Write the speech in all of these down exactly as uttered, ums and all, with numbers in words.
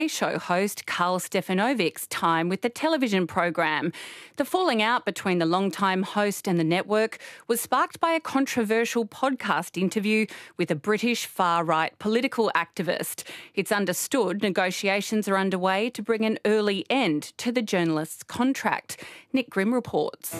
Show host Karl Stefanovic's time with the television program. The falling out between the longtime host and the network was sparked by a controversial podcast interview with a British far-right political activist. It's understood negotiations are underway to bring an early end to the journalist's contract. Nick Grimm reports.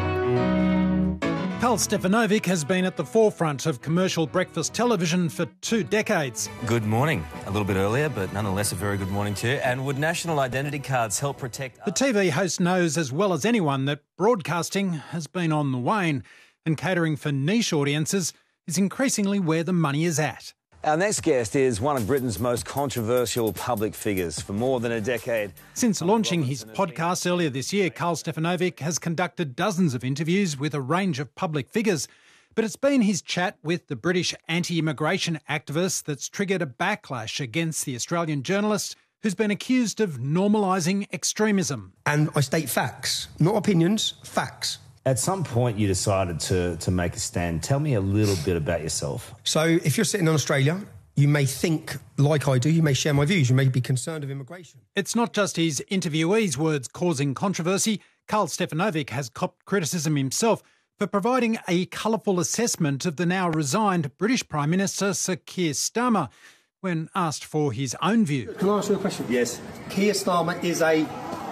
Karl Stefanovic has been at the forefront of commercial breakfast television for two decades. Good morning. A little bit earlier, but nonetheless a very good morning to you. And would national identity cards help protect... The T V host knows as well as anyone that broadcasting has been on the wane, and catering for niche audiences is increasingly where the money is at. Our next guest is one of Britain's most controversial public figures for more than a decade. Since launching his podcast earlier this year, Karl Stefanovic has conducted dozens of interviews with a range of public figures. But it's been his chat with the British anti-immigration activist that's triggered a backlash against the Australian journalist who's been accused of normalising extremism. And I state facts, not opinions, facts. At some point you decided to, to make a stand. Tell me a little bit about yourself. So if you're sitting in Australia, you may think, like I do, you may share my views, you may be concerned of immigration. It's not just his interviewees' words causing controversy. Karl Stefanovic has copped criticism himself for providing a colourful assessment of the now resigned British Prime Minister Sir Keir Starmer when asked for his own view. Can I ask you a question? Yes. Keir Starmer is a...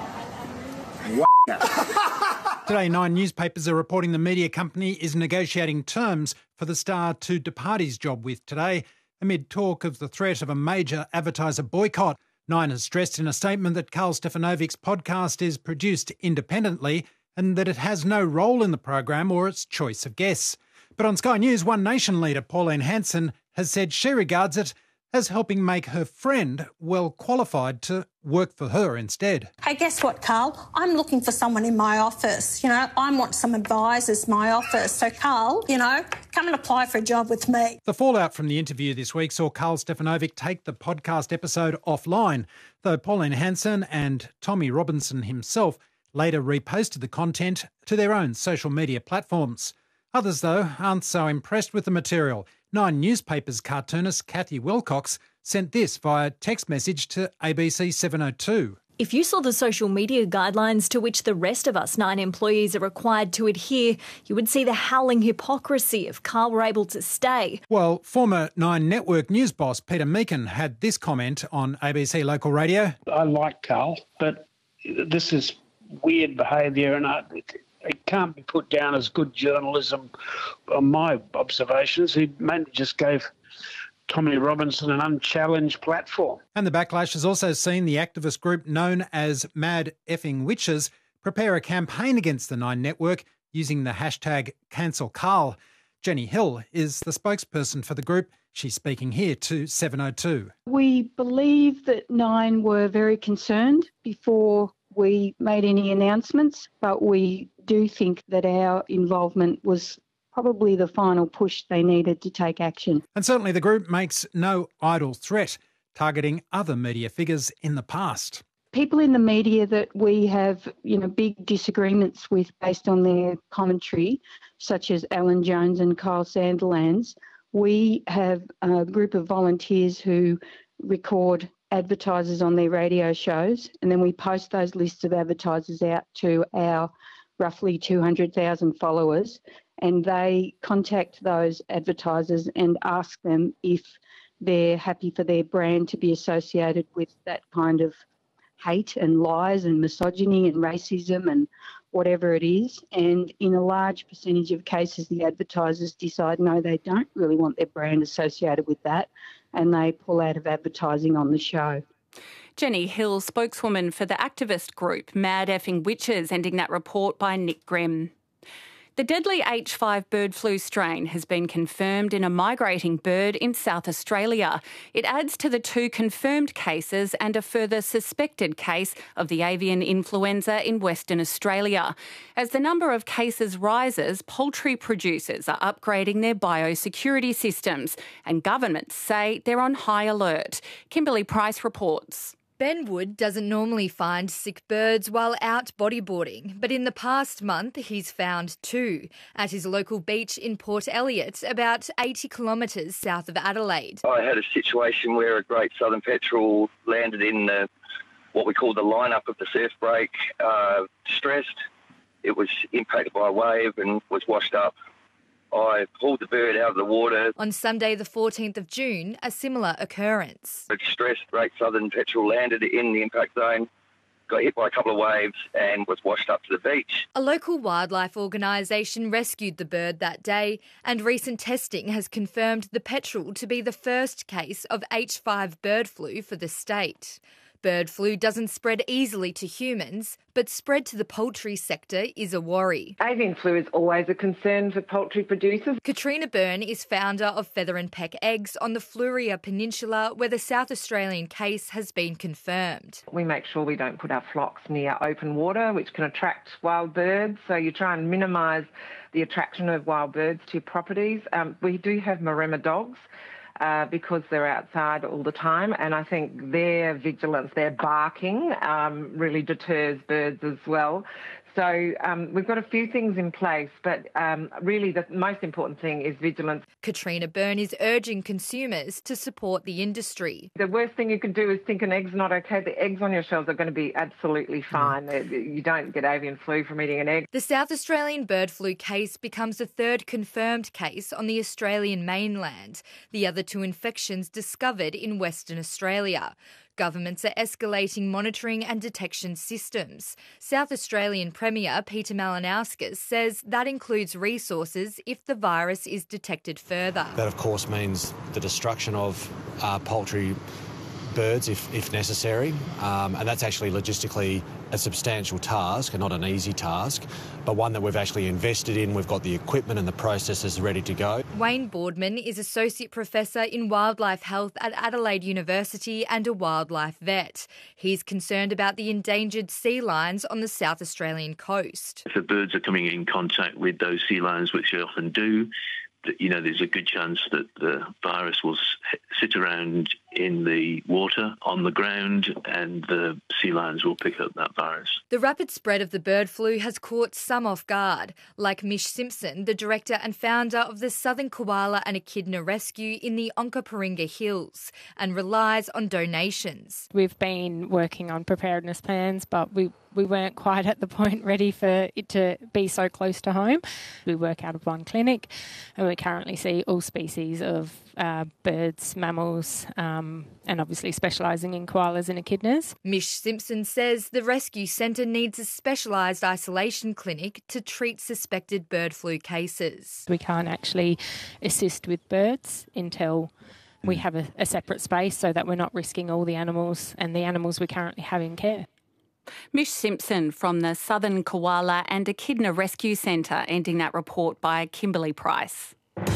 Today, Nine newspapers are reporting the media company is negotiating terms for the star to depart his job with today, amid talk of the threat of a major advertiser boycott. Nine has stressed in a statement that Karl Stefanovic's podcast is produced independently and that it has no role in the program or its choice of guests. But on Sky News, One Nation leader Pauline Hanson has said she regards it as helping make her friend well qualified to work for her instead. Hey, guess what, Karl? I'm looking for someone in my office. You know, I want some advisors in my office. So, Karl, you know, come and apply for a job with me. The fallout from the interview this week saw Karl Stefanovic take the podcast episode offline, though Pauline Hanson and Tommy Robinson himself later reposted the content to their own social media platforms. Others, though, aren't so impressed with the material. Nine newspapers cartoonist Kathy Wilcox sent this via text message to A B C seven oh two. If you saw the social media guidelines to which the rest of us Nine employees are required to adhere, you would see the howling hypocrisy if Karl were able to stay. Well, former Nine Network news boss Peter Meakin had this comment on A B C Local Radio. I like Karl, but this is weird behaviour and I... It can't be put down as good journalism on my observations. He mainly just gave Tommy Robinson an unchallenged platform. And the backlash has also seen the activist group known as Mad Effing Witches prepare a campaign against the Nine Network using the hashtag CancelKarl. Jenny Hill is the spokesperson for the group. She's speaking here to seven oh two. We believe that Nine were very concerned before we made any announcements, but we do think that our involvement was probably the final push they needed to take action. And certainly the group makes no idle threat, targeting other media figures in the past. People in the media that we have, you know, big disagreements with based on their commentary, such as Alan Jones and Kyle Sandilands, we have a group of volunteers who record advertisers on their radio shows, and then we post those lists of advertisers out to our roughly two hundred thousand followers, and they contact those advertisers and ask them if they're happy for their brand to be associated with that kind of hate and lies and misogyny and racism and whatever it is. And in a large percentage of cases, the advertisers decide, no, they don't really want their brand associated with that, and they pull out of advertising on the show. Jenny Hill, spokeswoman for the activist group Mad Effing Witches, ending that report by Nick Grimm. The deadly H five bird flu strain has been confirmed in a migrating bird in South Australia. It adds to the two confirmed cases and a further suspected case of the avian influenza in Western Australia. As the number of cases rises, poultry producers are upgrading their biosecurity systems, and governments say they're on high alert. Kimberly Price reports. Ben Wood doesn't normally find sick birds while out bodyboarding, but in the past month he's found two at his local beach in Port Elliot, about eighty kilometres south of Adelaide. I had a situation where a great southern petrel landed in the, what we call the lineup of the surf break, uh, distressed. It was impacted by a wave and was washed up. I pulled the bird out of the water. On Sunday the fourteenth of June, a similar occurrence. A distressed great southern petrel landed in the impact zone, got hit by a couple of waves and was washed up to the beach. A local wildlife organisation rescued the bird that day, and recent testing has confirmed the petrel to be the first case of H five bird flu for the state. Bird flu doesn't spread easily to humans, but spread to the poultry sector is a worry. Avian flu is always a concern for poultry producers. Katrina Byrne is founder of Feather and Peck Eggs on the Flouria Peninsula, where the South Australian case has been confirmed. We make sure we don't put our flocks near open water, which can attract wild birds, so you try and minimise the attraction of wild birds to your properties. Um, we do have Maremma dogs. Uh, because they're outside all the time, and I think their vigilance, their barking, um, really deters birds as well. So um, we've got a few things in place, but um, really the most important thing is vigilance. Katrina Byrne is urging consumers to support the industry. The worst thing you can do is think an egg's not okay. The eggs on your shelves are going to be absolutely fine. Mm. You don't get avian flu from eating an egg. The South Australian bird flu case becomes the third confirmed case on the Australian mainland, the other two infections discovered in Western Australia. Governments are escalating monitoring and detection systems. South Australian Premier Peter Malinauskas says that includes resources if the virus is detected further. That, of course, means the destruction of uh, poultry birds if, if necessary, um, and that's actually logistically a substantial task and not an easy task, but one that we've actually invested in. We've got the equipment and the processes ready to go. Wayne Boardman is Associate Professor in Wildlife Health at Adelaide University and a wildlife vet. He's concerned about the endangered sea lions on the South Australian coast. If the birds are coming in contact with those sea lions, which they often do, you know, there's a good chance that the virus will sit around in the water, on the ground, and the sea lions will pick up that virus. The rapid spread of the bird flu has caught some off guard, like Mish Simpson, the director and founder of the Southern Koala and Echidna Rescue in the Onkaparinga Hills, and relies on donations. We've been working on preparedness plans, but we we weren't quite at the point ready for it to be so close to home. We work out of one clinic, and we currently see all species of uh, birds, mammals, um, and obviously specialising in koalas and echidnas. Mish Simpson says the rescue centre needs a specialised isolation clinic to treat suspected bird flu cases. We can't actually assist with birds until we have a, a separate space so that we're not risking all the animals and the animals we currently have in care. Mish Simpson from the Southern Koala and Echidna Rescue Centre, ending that report by Kimberly Price.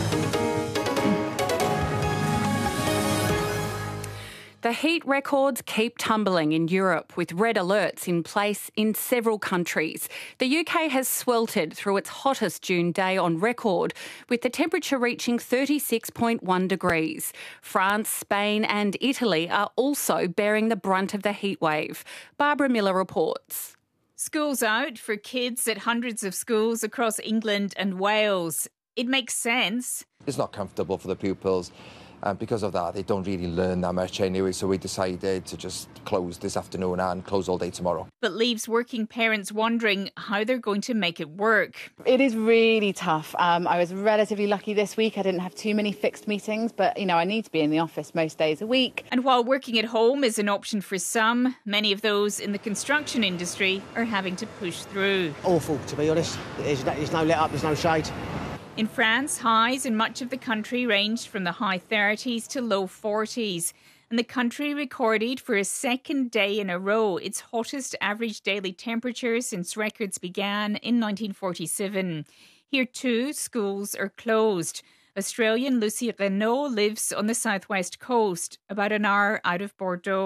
The heat records keep tumbling in Europe, with red alerts in place in several countries. The U K has sweltered through its hottest June day on record, with the temperature reaching thirty-six point one degrees. France, Spain and Italy are also bearing the brunt of the heat wave. Barbara Miller reports. School's out for kids at hundreds of schools across England and Wales. It makes sense. It's not comfortable for the pupils. And because of that, they don't really learn that much anyway, so we decided to just close this afternoon and close all day tomorrow. But leaves working parents wondering how they're going to make it work. It is really tough. Um, I was relatively lucky this week. I didn't have too many fixed meetings, but, you know, I need to be in the office most days a week. And while working at home is an option for some, many of those in the construction industry are having to push through. Awful, to be honest. There's no, there's no let up, there's no shade. In France, highs in much of the country ranged from the high thirties to low forties. And the country recorded for a second day in a row its hottest average daily temperature since records began in nineteen forty-seven. Here too, schools are closed. Australian Lucy Renault lives on the southwest coast, about an hour out of Bordeaux.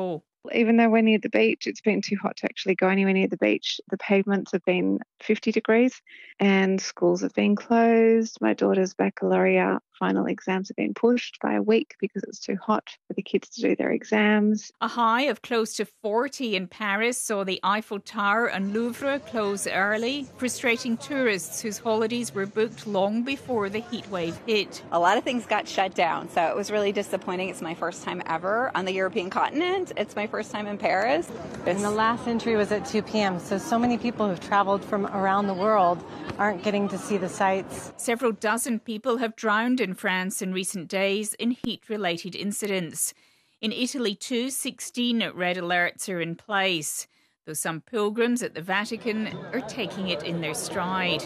Even though we're near the beach, it's been too hot to actually go anywhere near the beach. The pavements have been fifty degrees and schools have been closed. My daughter's baccalaureate final exams have been pushed by a week because it's too hot for the kids to do their exams. A high of close to forty in Paris saw the Eiffel Tower and Louvre close early, frustrating tourists whose holidays were booked long before the heatwave hit. A lot of things got shut down, so it was really disappointing. It's my first time ever on the European continent. It's my first time in Paris. And the last entry was at two p.m., so so many people who've travelled from around the world aren't getting to see the sights. Several dozen people have drowned in France in recent days in heat-related incidents. In Italy too, sixteen red alerts are in place, though some pilgrims at the Vatican are taking it in their stride.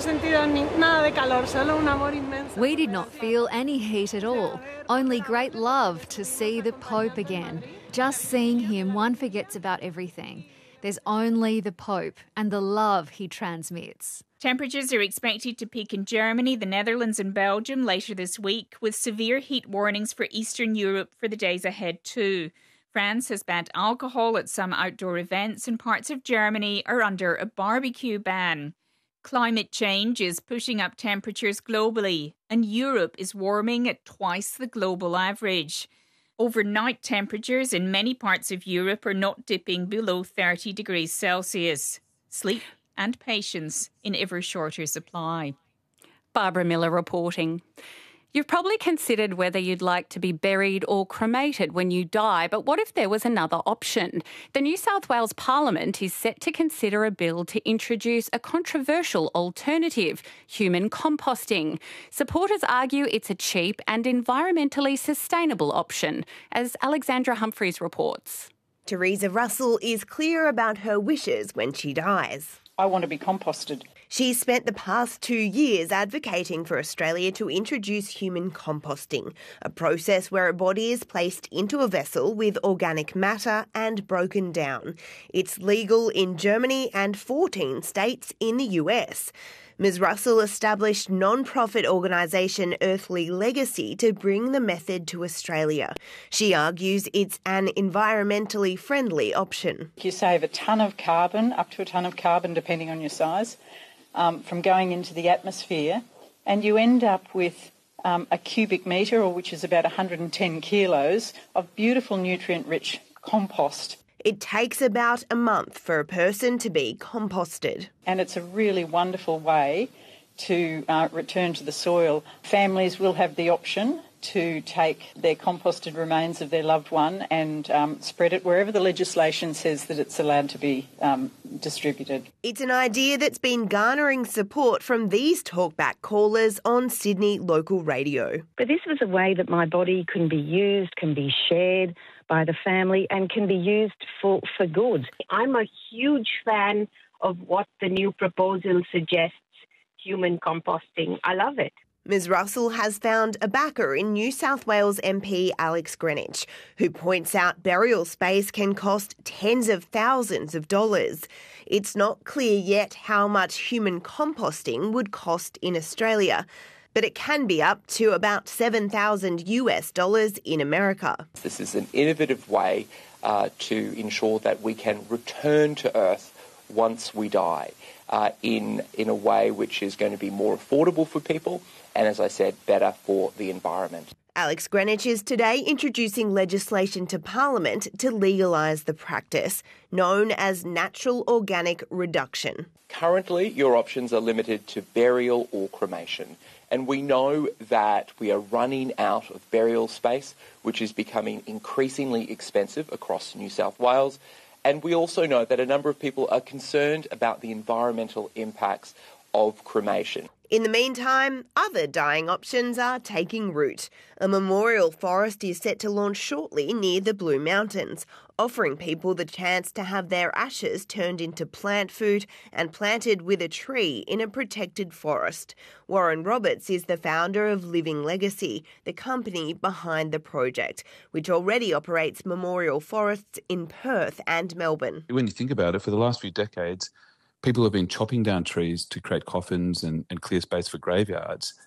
We did not feel any heat at all, only great love to see the Pope again. Just seeing him, one forgets about everything. There's only the Pope and the love he transmits. Temperatures are expected to peak in Germany, the Netherlands and Belgium later this week, with severe heat warnings for Eastern Europe for the days ahead too. France has banned alcohol at some outdoor events and parts of Germany are under a barbecue ban. Climate change is pushing up temperatures globally and Europe is warming at twice the global average. Overnight temperatures in many parts of Europe are not dipping below thirty degrees Celsius. Sleep and patience in ever shorter supply. Barbara Miller reporting. You've probably considered whether you'd like to be buried or cremated when you die, but what if there was another option? The New South Wales Parliament is set to consider a bill to introduce a controversial alternative, human composting. Supporters argue it's a cheap and environmentally sustainable option, as Alexandra Humphreys reports. Teresa Russell is clear about her wishes when she dies. I want to be composted. She's spent the past two years advocating for Australia to introduce human composting, a process where a body is placed into a vessel with organic matter and broken down. It's legal in Germany and fourteen states in the U S. Miz Russell established non-profit organisation Earthly Legacy to bring the method to Australia. She argues it's an environmentally friendly option. You save a tonne of carbon, up to a tonne of carbon depending on your size, um, from going into the atmosphere, and you end up with um, a cubic metre, or which is about one hundred ten kilos, of beautiful nutrient-rich compost. It takes about a month for a person to be composted. And it's a really wonderful way to uh, return to the soil. Families will have the option to take their composted remains of their loved one and um, spread it wherever the legislation says that it's allowed to be um, distributed. It's an idea that's been garnering support from these talkback callers on Sydney local radio. But this was a way that my body can be used, can be shared by the family and can be used for, for good. I'm a huge fan of what the new proposal suggests, human composting. I love it. Miz Russell has found a backer in New South Wales M P Alex Greenwich, who points out burial space can cost tens of thousands of dollars. It's not clear yet how much human composting would cost in Australia, but it can be up to about seven thousand US dollars in America. This is an innovative way uh, to ensure that we can return to Earth once we die uh, in, in a way which is going to be more affordable for people and, as I said, better for the environment. Alex Greenwich is today introducing legislation to Parliament to legalise the practice, known as natural organic reduction. Currently, your options are limited to burial or cremation. And we know that we are running out of burial space, which is becoming increasingly expensive across New South Wales. And we also know that a number of people are concerned about the environmental impacts of cremation. In the meantime, other dying options are taking root. A memorial forest is set to launch shortly near the Blue Mountains, offering people the chance to have their ashes turned into plant food and planted with a tree in a protected forest. Warren Roberts is the founder of Living Legacy, the company behind the project, which already operates memorial forests in Perth and Melbourne. When you think about it, for the last few decades, people have been chopping down trees to create coffins and, and clear space for graveyards.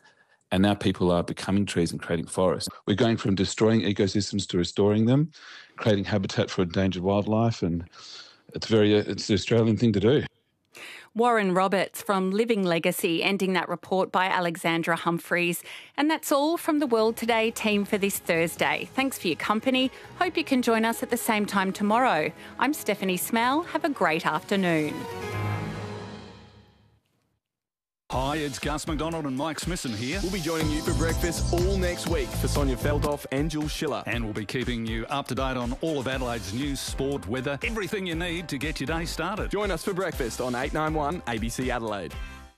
And now people are becoming trees and creating forests. We're going from destroying ecosystems to restoring them, creating habitat for endangered wildlife, and it's very uh, it's the Australian thing to do. Warren Roberts from Living Legacy, ending that report by Alexandra Humphreys. And that's all from the World Today team for this Thursday. Thanks for your company. Hope you can join us at the same time tomorrow. I'm Stephanie Smell. Have a great afternoon. Hi, it's Gus McDonald and Mike Smithson here. We'll be joining you for breakfast all next week for Sonia Feldhoff and Jules Schiller. And we'll be keeping you up to date on all of Adelaide's news, sport, weather, everything you need to get your day started. Join us for breakfast on eight ninety-one A B C Adelaide.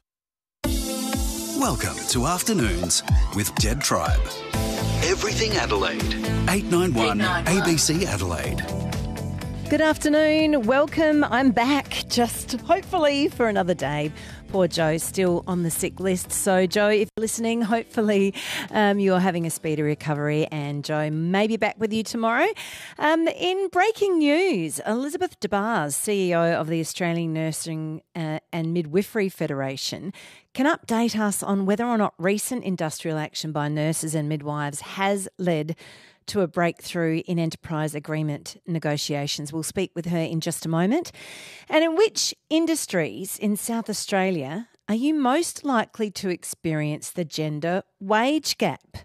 Welcome to Afternoons with Deb Tribe. Everything Adelaide. eight ninety-one A B C Adelaide. Good afternoon. Welcome. I'm back, just hopefully for another day. Poor Joe's still on the sick list. So, Joe, if you're listening, hopefully um, you're having a speedy recovery, and Joe may be back with you tomorrow. Um, in breaking news, Elizabeth DeBars, C E O of the Australian Nursing uh, and Midwifery Federation, can update us on whether or not recent industrial action by nurses and midwives has led to a breakthrough in enterprise agreement negotiations. We'll speak with her in just a moment. And in which industries in South Australia are you most likely to experience the gender wage gap?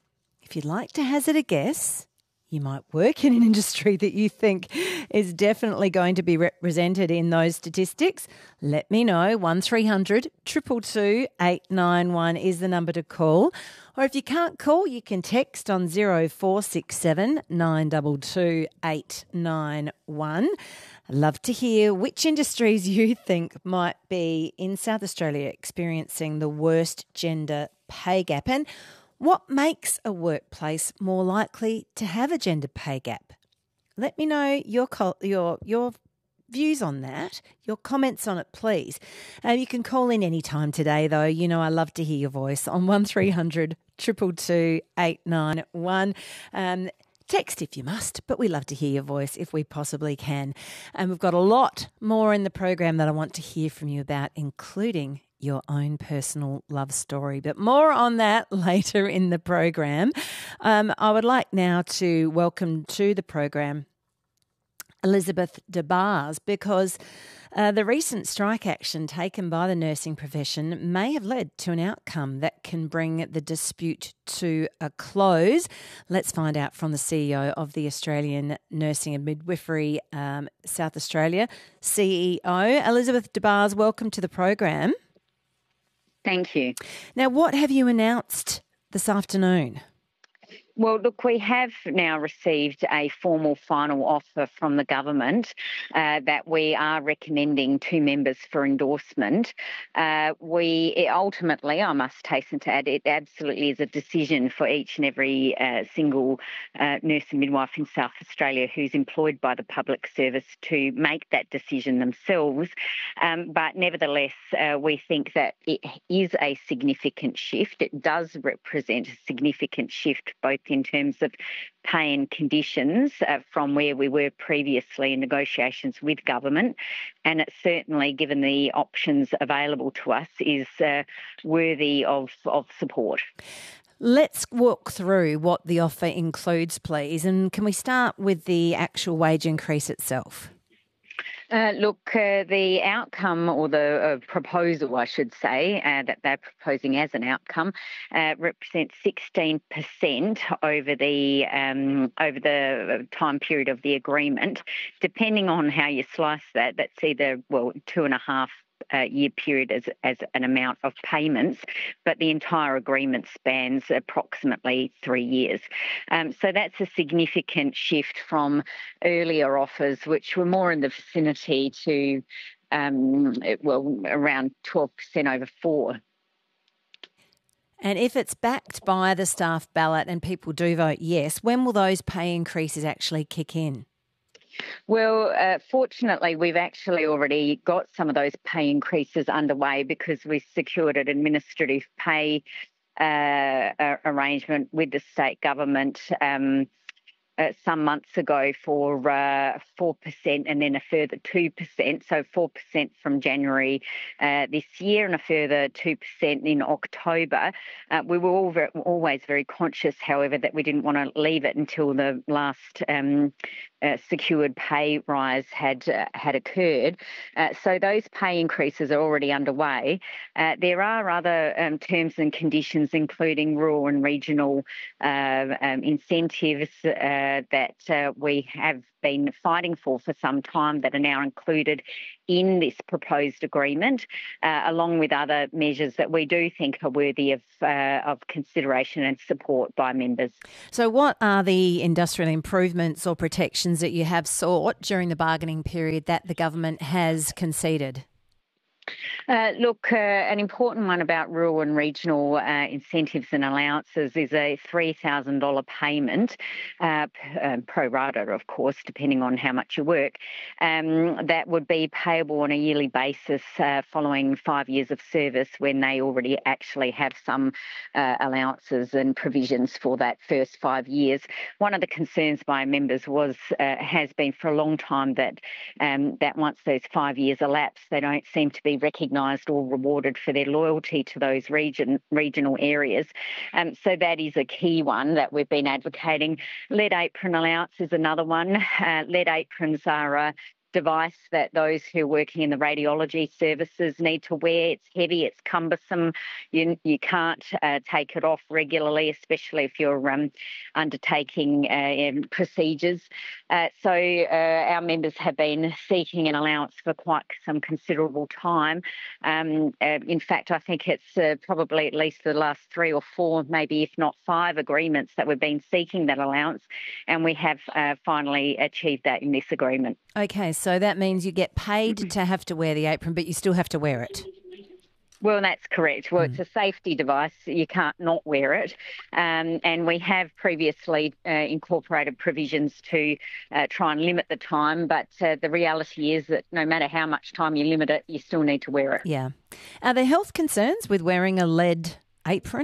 If you'd like to hazard a guess, you might work in an industry that you think is definitely going to be represented in those statistics. Let me know. one three hundred two two two eight nine one is the number to call. Or if you can't call, you can text on zero four six seven nine two two eight nine one. I'd love to hear which industries you think might be in South Australia experiencing the worst gender pay gap, and what makes a workplace more likely to have a gender pay gap. Let me know your your your views on that, your comments on it, please. Um, you can call in any time today, though. You know I love to hear your voice on one three hundred two two two eight nine one. Um, text if you must, but we love to hear your voice if we possibly can. And we've got a lot more in the program that I want to hear from you about, including your own personal love story. But more on that later in the program. Um, I would like now to welcome to the program Elizabeth DeBars, because uh, the recent strike action taken by the nursing profession may have led to an outcome that can bring the dispute to a close. Let's find out from the C E O of the Australian Nursing and Midwifery um, South Australia, C E O. Elizabeth DeBars, welcome to the program. Thank you. Now, what have you announced this afternoon? Well, look, we have now received a formal final offer from the government uh, that we are recommending to members for endorsement. Uh, we ultimately, I must hasten to add, it absolutely is a decision for each and every uh, single uh, nurse and midwife in South Australia who's employed by the public service to make that decision themselves. Um, but nevertheless, uh, we think that it is a significant shift. It does represent a significant shift both in terms of pay and conditions uh, from where we were previously in negotiations with government. And it's certainly, given the options available to us, is uh, worthy of, of support. Let's walk through what the offer includes, please. And can we start with the actual wage increase itself? Uh, look, uh, the outcome, or the uh, proposal, I should say, uh, that they're proposing as an outcome, uh, represents sixteen percent over the um, over the time period of the agreement. Depending on how you slice that, that's either, well, two and a half Uh, year period as, as an amount of payments, but the entire agreement spans approximately three years. Um, so that's a significant shift from earlier offers, which were more in the vicinity to, um, well, around twelve percent over four. And if it's backed by the staff ballot and people do vote yes, when will those pay increases actually kick in? Well, uh, fortunately, we've actually already got some of those pay increases underway because we secured an administrative pay uh, arrangement with the state government um, uh, some months ago for uh, four percent and then a further two percent. So four percent from January uh, this year and a further two percent in October. Uh, we were all very, always very conscious, however, that we didn't want to leave it until the last um, uh, secured pay rise had uh, had occurred. Uh, so those pay increases are already underway. Uh, there are other um, terms and conditions, including rural and regional uh, um, incentives uh, that uh, we have been fighting for for some time that are now included in this proposed agreement, uh, along with other measures that we do think are worthy of, uh, of consideration and support by members. So what are the industrial improvements or protections that you have sought during the bargaining period that the government has conceded? Uh, look, uh, an important one about rural and regional uh, incentives and allowances is a three thousand dollars payment, uh, uh, pro rata, of course, depending on how much you work, um, that would be payable on a yearly basis uh, following five years of service when they already actually have some uh, allowances and provisions for that first five years. One of the concerns by members was uh, has been for a long time that um, that once those five years elapse, they don't seem to be recognised or rewarded for their loyalty to those region regional areas. Um, so that is a key one that we've been advocating. Lead apron allowance is another one. Uh, lead aprons are a device that those who are working in the radiology services need to wear. It's heavy, it's cumbersome. You, you can't uh, take it off regularly, especially if you're um, undertaking uh, procedures. Uh, so uh, our members have been seeking an allowance for quite some considerable time. Um, uh, in fact, I think it's uh, probably at least the last three or four, maybe if not five agreements that we've been seeking that allowance, and we have uh, finally achieved that in this agreement. Okay, so that means you get paid to have to wear the apron, but you still have to wear it. Well, that's correct. Well, mm. it's a safety device. You can't not wear it. Um, and we have previously uh, incorporated provisions to uh, try and limit the time. But uh, the reality is that no matter how much time you limit it, you still need to wear it. Yeah. Are there health concerns with wearing a lead apron?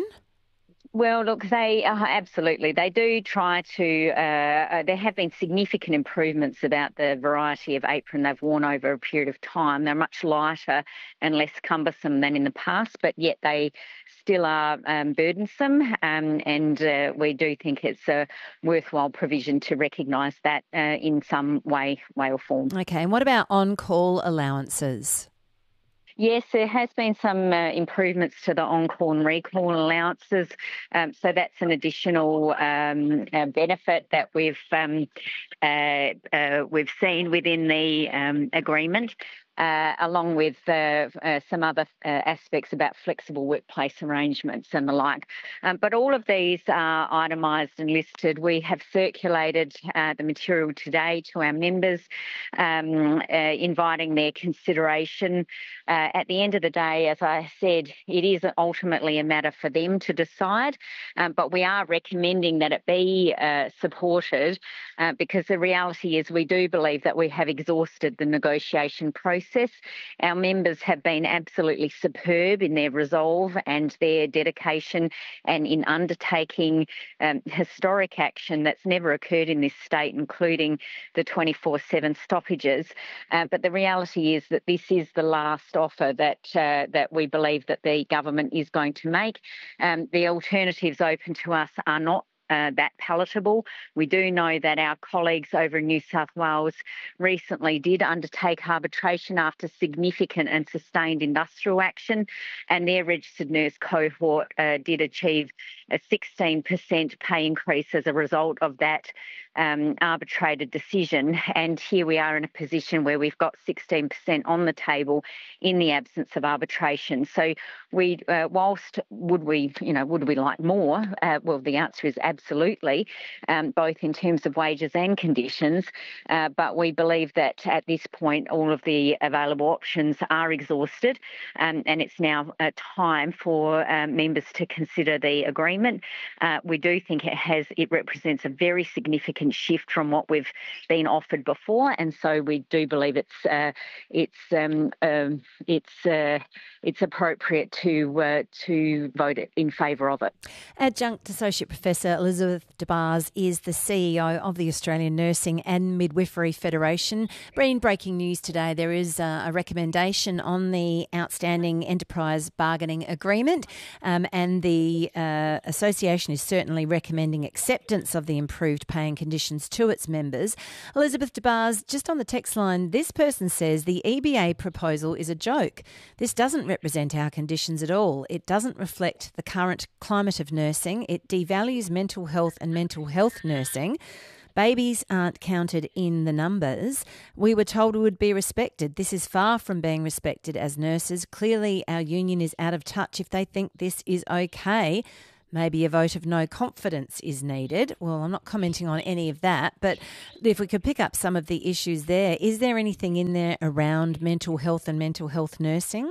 Well, look, they uh, absolutely. They do try to, uh, there have been significant improvements about the variety of apron they've worn over a period of time. They're much lighter and less cumbersome than in the past, but yet they still are um, burdensome. Um, and uh, we do think it's a worthwhile provision to recognise that uh, in some way, way or form. Okay, and what about on-call allowances? Yes, there has been some uh, improvements to the on-call and recall allowances. Um, so that's an additional um, uh, benefit that we've um, uh, uh, we've seen within the um, agreement. Uh, along with uh, uh, some other uh, aspects about flexible workplace arrangements and the like. Um, but all of these are itemised and listed. We have circulated uh, the material today to our members, um, uh, inviting their consideration. Uh, at the end of the day, as I said, it is ultimately a matter for them to decide, um, but we are recommending that it be uh, supported uh, because the reality is we do believe that we have exhausted the negotiation process. Our members have been absolutely superb in their resolve and their dedication and in undertaking um, historic action that's never occurred in this state, including the twenty-four seven stoppages. Uh, but the reality is that this is the last offer that uh, that we believe that the government is going to make. Um, the alternatives open to us are not Uh, that palatable. We do know that our colleagues over in New South Wales recently did undertake arbitration after significant and sustained industrial action, and their registered nurse cohort uh, did achieve a sixteen percent pay increase as a result of that um, arbitrated decision. And here we are in a position where we've got sixteen percent on the table in the absence of arbitration. So we, uh, whilst would we, you know, would we like more? Uh, well, the answer is absolutely. Absolutely, um, both in terms of wages and conditions, uh, but we believe that at this point all of the available options are exhausted, um, and it's now uh, time for uh, members to consider the agreement. Uh, we do think it has it represents a very significant significant shift from what we've been offered before, and so we do believe it's uh, it's um, um, it's uh, it's appropriate to uh, to vote in favour of it. Adjunct Associate Professor Elizabeth DeBars is the C E O of the Australian Nursing and Midwifery Federation. Been breaking news today. There is uh, a recommendation on the outstanding enterprise bargaining agreement, um, and the uh, association is certainly recommending acceptance of the improved pay and conditions to its members. Elizabeth DeBars, just on the text line, this person says the E B A proposal is a joke. This doesn't represent our conditions at all. It doesn't reflect the current climate of nursing. It devalues mental health and mental health nursing. Babies aren't counted in the numbers. We were told we would be respected. This is far from being respected as nurses. Clearly, our union is out of touch if they think this is okay. Maybe a vote of no confidence is needed. Well, I'm not commenting on any of that, but if we could pick up some of the issues there, is there anything in there around mental health and mental health nursing?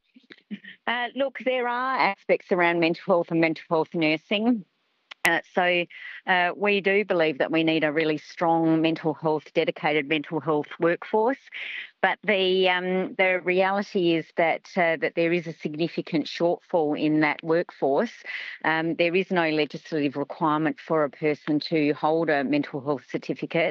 Uh, look, there are aspects around mental health and mental health nursing. Uh, so uh, we do believe that we need a really strong mental health, dedicated mental health workforce. But the um, the reality is that uh, that there is a significant shortfall in that workforce. Um, there is no legislative requirement for a person to hold a mental health certificate.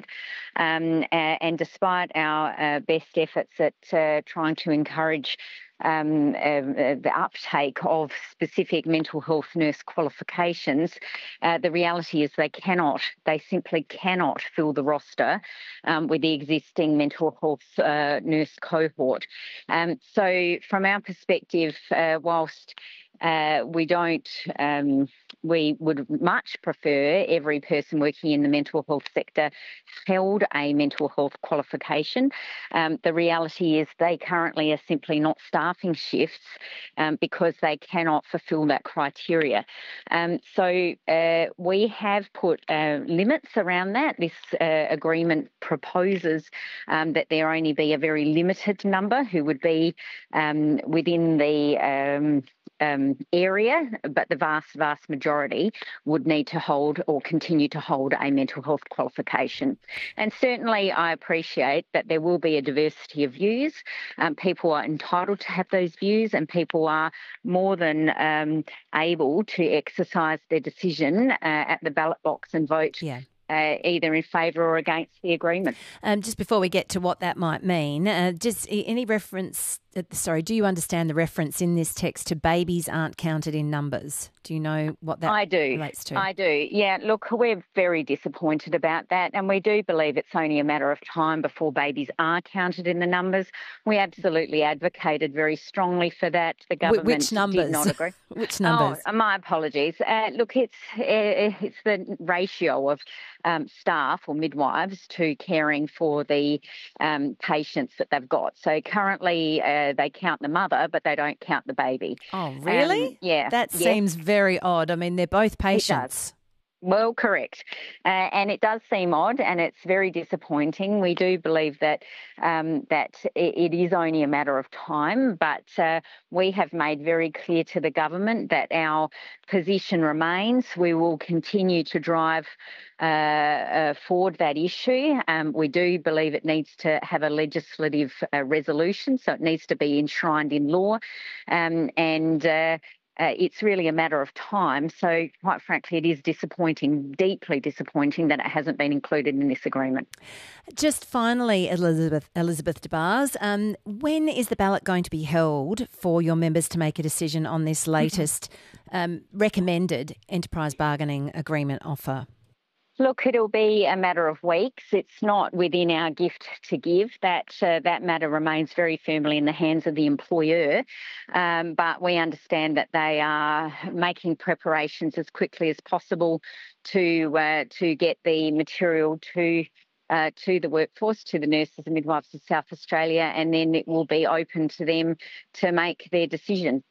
Um, and despite our uh, best efforts at uh, trying to encourage Um, uh, the uptake of specific mental health nurse qualifications, uh, the reality is they cannot, they simply cannot fill the roster um, with the existing mental health uh, nurse cohort. Um, so from our perspective, uh, whilst Uh, we don't, um, we would much prefer every person working in the mental health sector held a mental health qualification. Um, the reality is they currently are simply not staffing shifts um, because they cannot fulfil that criteria. Um, so uh, we have put uh, limits around that. This uh, agreement proposes um, that there only be a very limited number who would be um, within the um, Um, area, but the vast, vast majority would need to hold or continue to hold a mental health qualification. And certainly I appreciate that there will be a diversity of views. Um, people are entitled to have those views, and people are more than um, able to exercise their decision uh, at the ballot box and vote Yeah. Uh, either in favour or against the agreement. Um, just before we get to what that might mean, uh, just any reference, uh, sorry, do you understand the reference in this text to babies aren't counted in numbers? Do you know what that I do. relates to? I do. Yeah, look, we're very disappointed about that, and we do believe it's only a matter of time before babies are counted in the numbers. We absolutely advocated very strongly for that. The government Which numbers? did not agree. Which numbers? Oh, my apologies. Uh, look, it's uh, it's the ratio of um, staff or midwives to caring for the um, patients that they've got. So currently uh, they count the mother, but they don't count the baby. Oh, really? Um, yeah. That yes. seems very odd. I mean, they're both patients. Well, correct. Uh, and it does seem odd, and it's very disappointing. We do believe that um, that it is only a matter of time, but uh, we have made very clear to the government that our position remains. We will continue to drive uh, uh, forward that issue. Um, we do believe it needs to have a legislative uh, resolution, so it needs to be enshrined in law, um, and uh, Uh, it's really a matter of time. So, quite frankly, it is disappointing, deeply disappointing that it hasn't been included in this agreement. Just finally, Elizabeth, Elizabeth DeBars, um, when is the ballot going to be held for your members to make a decision on this latest um, recommended enterprise bargaining agreement offer? Look, it'll be a matter of weeks. It's not within our gift to give. That uh, that matter remains very firmly in the hands of the employer. Um, but we understand that they are making preparations as quickly as possible to uh, to get the material to uh, to the workforce, to the nurses and midwives of South Australia, and then it will be open to them to make their decision.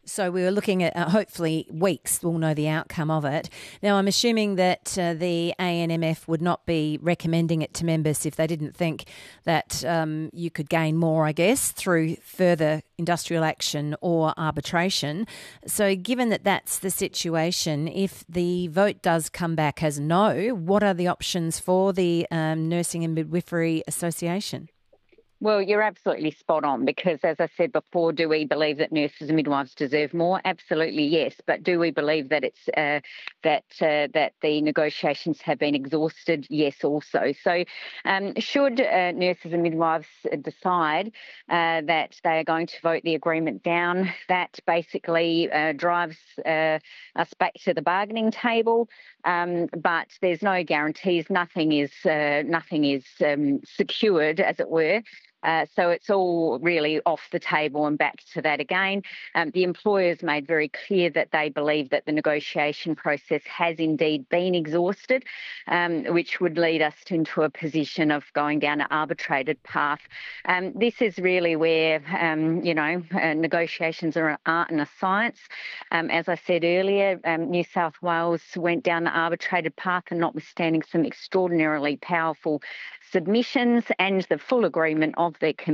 So we were looking at uh, hopefully weeks, we'll know the outcome of it. Now, I'm assuming that uh, the A N M F would not be recommending it to members if they didn't think that um, you could gain more, I guess, through further industrial action or arbitration. So given that that's the situation, if the vote does come back as no, what are the options for the um, Nursing and Midwifery Association? Well, you're absolutely spot on because, as I said before, do we believe that nurses and midwives deserve more? Absolutely, yes. But do we believe that it's uh, that uh, that the negotiations have been exhausted? Yes, also. So, um, should uh, nurses and midwives decide uh, that they are going to vote the agreement down, that basically uh, drives uh, us back to the bargaining table. Um, but there's no guarantees. Nothing is uh, nothing is um, secured, as it were. Uh, so it's all really off the table and back to that again. Um, the employers made very clear that they believe that the negotiation process has indeed been exhausted, um, which would lead us to, into a position of going down an arbitrated path. Um, this is really where, um, you know, uh, negotiations are an art and a science. Um, as I said earlier, um, New South Wales went down the arbitrated path, and notwithstanding some extraordinarily powerful submissions and the full agreement of their committee,